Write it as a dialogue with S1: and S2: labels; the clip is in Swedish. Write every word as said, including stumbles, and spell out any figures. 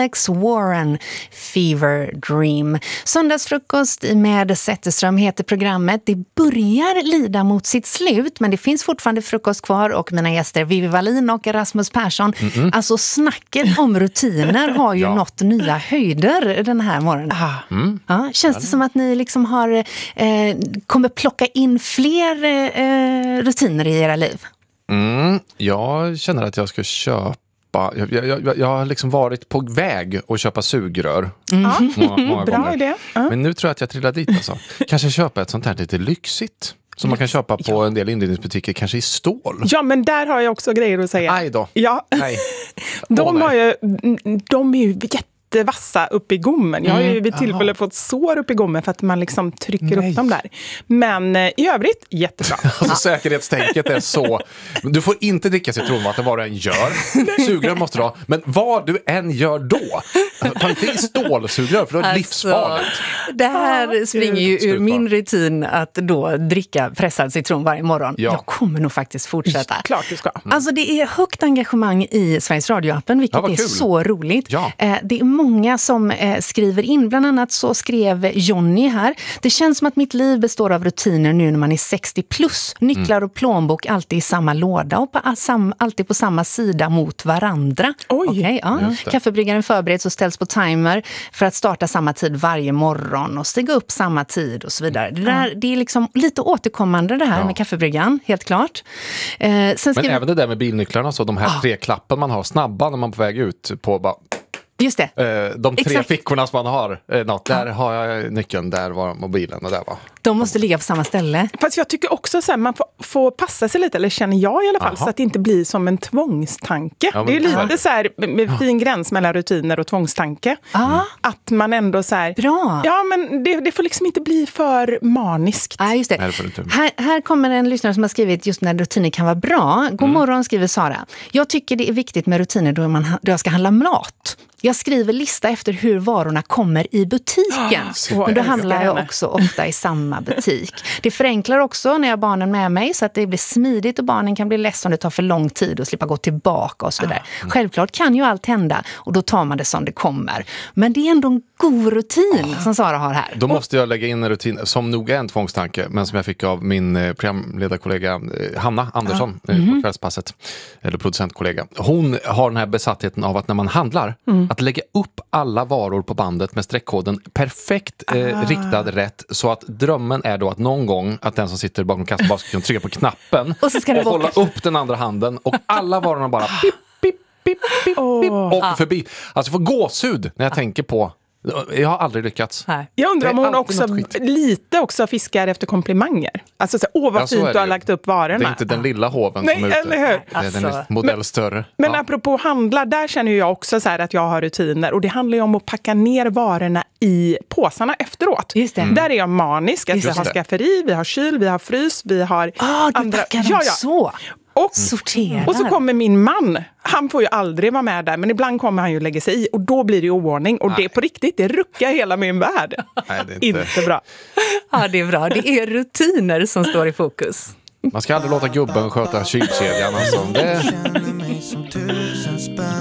S1: Alex Warren, Fever Dream. Söndagsfrukost med Zetterström heter programmet. Det börjar lida mot sitt slut, men det finns fortfarande frukost kvar och mina gäster Vivi Wallin och Rasmus Persson. Mm-mm. Alltså snacket om rutiner har ju ja. nått nya höjder den här morgonen. Mm. Ja, känns det som att ni liksom har eh, kommer plocka in fler eh, rutiner i era liv?
S2: Mm, jag känner att jag ska köpa Jag, jag, jag, jag har liksom varit på väg att köpa sugrör.
S3: Mm.
S2: Många, många
S3: Bra
S2: gånger.
S3: idé. Uh.
S2: Men nu tror jag att jag trillar dit alltså. Kanske köpa ett sånt här lite lyxigt som man kan köpa på ja. en del inredningsbutiker, kanske i stål.
S3: Ja, men där har jag också grejer att säga.
S2: Aj då.
S3: Ja.
S2: Nej.
S3: de,
S2: Åh,
S3: har ju, de är ju jättevassa upp i gommen. Jag har ju vid tillfälle
S2: Aha.
S3: fått sår upp i gommen för att man liksom trycker Nej. upp dem där. Men eh, i övrigt, jättebra.
S2: Alltså säkerhetstänket är så... Du får inte dricka citronvatten vad du än gör. Sugrör måste du ha. Men vad du än gör då. Ta inte i stålsugrör för då är det alltså, livsfarligt.
S1: Det här ah, springer ju ur min rutin att då dricka pressad citron varje morgon. Ja. Jag kommer nog faktiskt fortsätta.
S3: Klart du ska.
S1: Mm. Alltså det är högt engagemang i Sveriges Radio-appen, vilket ja, är kul. Så roligt.
S2: Ja.
S1: Eh, det är många som eh, skriver in. Bland annat så skrev Johnny här. Det känns som att mitt liv består av rutiner nu när man är sextio plus. Nycklar och plånbok alltid i samma låda och på, sam, alltid på samma sida mot varandra.
S3: Oj!
S1: Okay, ja. Kaffebryggaren förbereds och ställs på timer för att starta samma tid varje morgon och stiga upp samma tid och så vidare. Det, där, det är liksom lite återkommande det här ja. med kaffebryggan, helt klart. Eh, sen
S2: Men
S1: vi...
S2: även det där med bilnycklarna, så de här ah. tre klappen man har snabba när man är på väg ut på bara...
S1: Just det.
S2: De tre
S1: Exakt.
S2: fickorna som man har. Något. Där har jag nyckeln, där var mobilen och där var.
S1: De måste ligga på samma ställe.
S3: Fast jag tycker också så här, man får, får passa sig lite, eller känner jag i alla fall,
S2: Aha.
S3: så att det inte blir som en tvångstanke. Ja, det är lite ja. så här med fin gräns mellan rutiner och tvångstanke.
S1: Ah.
S3: Att man ändå så här...
S1: Bra.
S3: Ja, men det, det får liksom inte bli för maniskt.
S1: Ja, ah, just det.
S2: Nej, det inte.
S1: Här, här kommer en lyssnare som har skrivit just när rutiner kan vara bra. God mm. morgon, skriver Sara. Jag tycker det är viktigt med rutiner då, man, då jag ska handla mat. Jag skriver lista efter hur varorna kommer i butiken. Oh, men då handlar jag också ofta i samma butik. Det förenklar också när jag har barnen med mig så att det blir smidigt och barnen kan bli ledsen om det tar för lång tid och slippa gå tillbaka och så vidare. Ah. Självklart kan ju allt hända och då tar man det som det kommer. Men det är ändå en god rutin ah. som Sara har här.
S2: Då måste jag lägga in en rutin som nog är en tvångstanke, men som jag fick av min programledarkollega Hanna Andersson ah. mm-hmm. på kvällspasset, eller producentkollega. Hon har den här besattheten av att när man handlar mm. att lägga upp alla varor på bandet med streckkoden perfekt eh, ah. riktad rätt, så att drömmen är då att någon gång att den som sitter bakom kassan bara ska kunna trycka på knappen
S1: och, så ska det
S2: och hålla upp den andra handen och alla varorna bara pip, pip, pip, pip, oh. pip, och ah. förbi. Alltså jag får gåshud när jag ah. tänker på. Jag har aldrig lyckats.
S3: Nej. Jag undrar om hon också lite också fiskar efter komplimanger. Alltså så, åh vad ja, fint du har lagt upp varorna.
S2: Det är inte den lilla hoven
S3: Nej,
S2: som är ute.
S3: Eller hur?
S2: Det är
S1: alltså.
S2: den modell större.
S3: Men, men
S2: ja.
S3: apropå handla, där känner jag också så här att jag har rutiner. Och det handlar ju om att packa ner varorna i påsarna efteråt.
S1: Just det.
S3: Mm. Där är jag manisk. Att vi har skafferi, vi har kyl, vi har frys, vi har
S1: oh,
S3: andra...
S1: du packar dem ja, ja. så.
S3: Och,
S1: sorterar.
S3: och så kommer min man. Han får ju aldrig vara med där, men ibland kommer han ju lägga sig i. Och då blir det oordning. Och Nej. det på riktigt, det ruckar hela min värld.
S2: Nej, det är inte...
S3: inte bra.
S1: Ja, det är bra. Det är rutiner som står i fokus.
S2: Man ska aldrig låta gubben sköta kylkedjan. Alltså. Det...